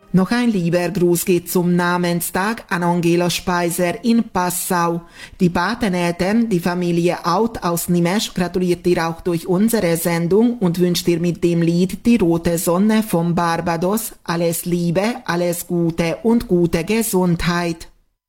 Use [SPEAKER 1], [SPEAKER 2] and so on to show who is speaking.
[SPEAKER 1] Noch ein lieber Gruß geht zum Namenstag an Angela Speiser in Passau. Die Pateneltern, die Familie Out aus Nimesch, gratuliert dir auch durch unsere Sendung und wünscht dir mit dem Lied Die rote Sonne vom Barbados alles Liebe, alles Gute und gute Gesundheit.